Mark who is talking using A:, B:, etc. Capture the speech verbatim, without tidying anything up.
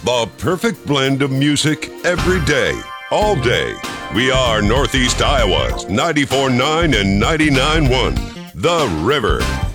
A: The perfect blend of music every day, all day. We are Northeast Iowa's ninety-four point nine and ninety-nine point one, The River.